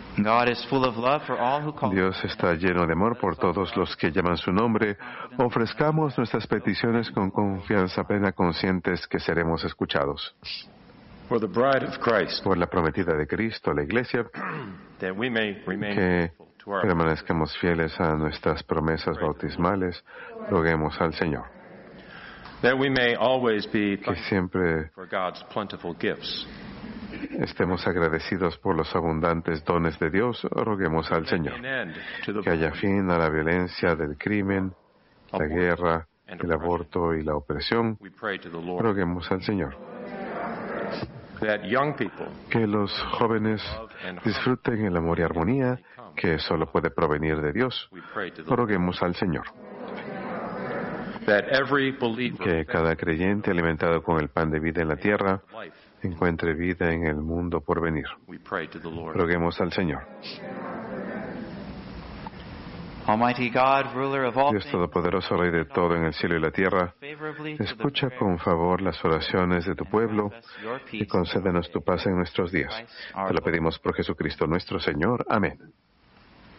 Dios está lleno de amor por todos los que llaman su nombre. Ofrezcamos nuestras peticiones con confianza plena, conscientes que seremos escuchados. Por la prometida de Cristo, la Iglesia, que permanezcamos fieles a nuestras promesas bautismales, roguemos al Señor. Que siempre estemos agradecidos por los abundantes dones de Dios, roguemos al Señor. Que haya fin a la violencia del crimen, la guerra, el aborto y la opresión, roguemos al Señor. Que los jóvenes disfruten el amor y armonía que solo puede provenir de Dios, roguemos al Señor. Que cada creyente alimentado con el pan de vida en la tierra encuentre vida en el mundo por venir. Roguemos al Señor. Dios Todopoderoso, Rey de todo en el cielo y la tierra, escucha con favor las oraciones de tu pueblo y concédenos tu paz en nuestros días. Te lo pedimos por Jesucristo nuestro Señor. Amén.